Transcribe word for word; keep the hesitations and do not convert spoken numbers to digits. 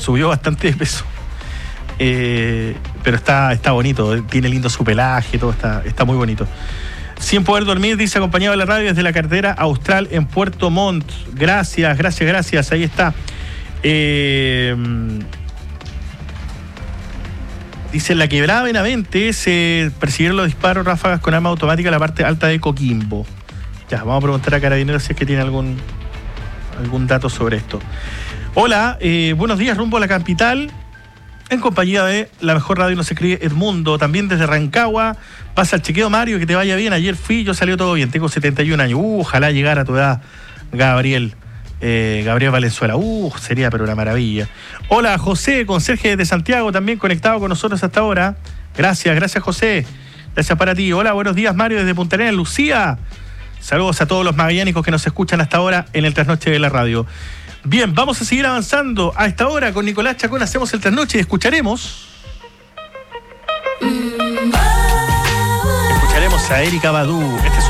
subió bastante de peso. Eh, pero está, está bonito, tiene lindo su pelaje, todo está, está muy bonito. Sin poder dormir, dice, acompañado de la radio desde la carretera Austral en Puerto Montt. Gracias, gracias, gracias, ahí está. Eh, dice, en la quebrada Benavente se persiguieron los disparos ráfagas con arma automática en la parte alta de Coquimbo. Ya, vamos a preguntar a Carabineros si es que tiene algún, algún dato sobre esto. Hola, eh, buenos días, rumbo a la capital. En compañía de la mejor radio nos escribe Edmundo, también desde Rancagua. Pasa el chequeo, Mario, que te vaya bien. Ayer fui, yo salió todo bien, tengo setenta y un años. Uh, ojalá llegara a tu edad, Gabriel. Eh, Gabriel Valenzuela. Uh, sería pero una maravilla. Hola, José, conserje de Santiago, también conectado con nosotros hasta ahora. Gracias, gracias, José. Gracias para ti. Hola, buenos días, Mario, desde Punta Arenas, Lucía. Saludos a todos los magallánicos que nos escuchan hasta ahora en el Trasnoche de la Radio. Bien, vamos a seguir avanzando. A esta hora con Nicolás Chacón hacemos el trasnoche y escucharemos. Escucharemos a Erykah Badu. Este es